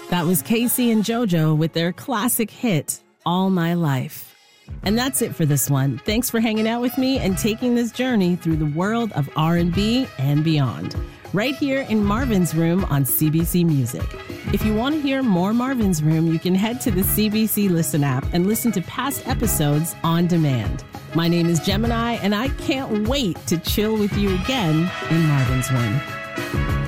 That was Casey and JoJo with their classic hit, All My Life. And that's it for this one. Thanks for hanging out with me and taking this journey through the world of R&B and beyond. Right here in Marvin's Room on CBC Music. If you want to hear more Marvin's Room, you can head to the CBC Listen app and listen to past episodes on demand. My name is Gemini, and I can't wait to chill with you again in Marvin's Room.